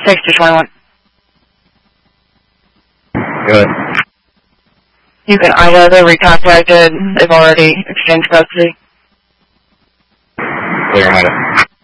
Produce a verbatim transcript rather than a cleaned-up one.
six two twenty-one. Good. You can Ida, they're recontacted. They've already exchanged custody. Clear, Ida.